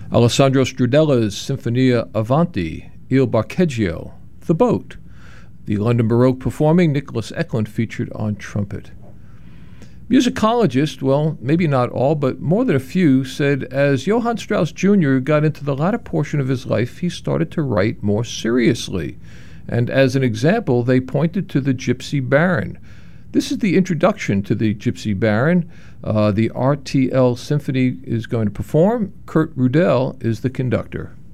Alessandro Strudella's Sinfonia Avanti, Il Barcheggio, The Boat. The London Baroque performing Nicholas Eklund featured on trumpet. Musicologists, well, maybe not all, but more than a few, said as Johann Strauss Jr. got into the latter portion of his life, he started to write more seriously. And as an example, they pointed to the Gypsy Baron. This is the introduction to the Gypsy Baron. The RTL Symphony is going to perform. Kurt Rudell is the conductor.